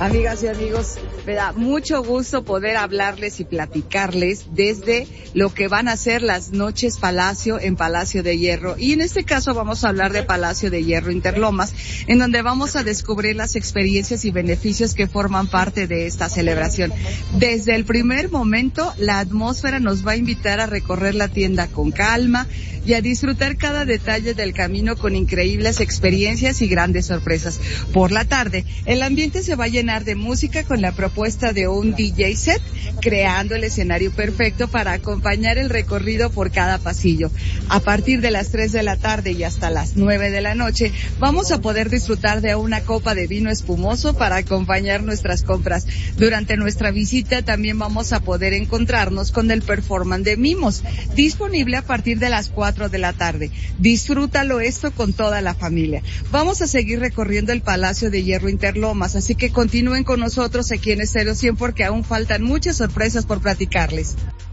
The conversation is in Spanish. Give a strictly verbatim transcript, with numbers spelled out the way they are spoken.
Amigas y amigos, me da mucho gusto poder hablarles y platicarles desde lo que van a ser las noches Palacio en Palacio de Hierro. Y en este caso vamos a hablar de Palacio de Hierro Interlomas, en donde vamos a descubrir las experiencias y beneficios que forman parte de esta celebración. Desde el primer momento, la atmósfera nos va a invitar a recorrer la tienda con calma y a disfrutar cada detalle del camino con increíbles experiencias y grandes sorpresas. Por la tarde, el ambiente se va a llenar de música con la propuesta de un D J set, creando el escenario perfecto para acompañar el recorrido por cada pasillo. A partir de las tres de la tarde y hasta las nueve de la noche, vamos a poder disfrutar de una copa de vino espumoso para acompañar nuestras compras. Durante nuestra visita también vamos a poder encontrarnos con el performance de mimos, disponible a partir de las cuatro de la tarde. Disfrútalo esto con toda la familia. Vamos a seguir recorriendo el Palacio de Hierro Interlomas, así que continúen con nosotros aquí en Estéreo cien porque aún faltan muchas sorpresas por platicarles.